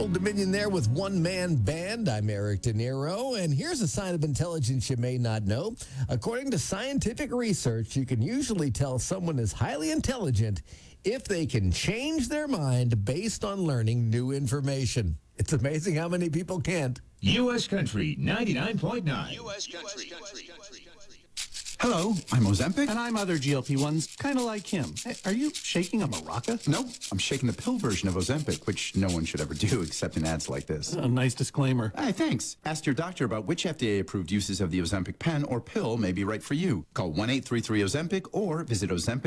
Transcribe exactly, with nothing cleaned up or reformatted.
Old Dominion there with One Man Band. I'm Eric De Niro, and here's a sign of intelligence you may not know. According to scientific research, you can usually tell someone is highly intelligent if they can change their mind based on learning new information. It's amazing how many people can't. U S Country ninety-nine point nine. U S Country. Hello, I'm Ozempic. And I'm other G L P ones, kind of like him. Hey, are you shaking a maraca? No, I'm shaking the pill version of Ozempic, which no one should ever do except in ads like this. A nice disclaimer. Hey, thanks. Ask your doctor about which F D A-approved uses of the Ozempic pen or pill may be right for you. Call one eight three three Ozempic or visit Ozempic.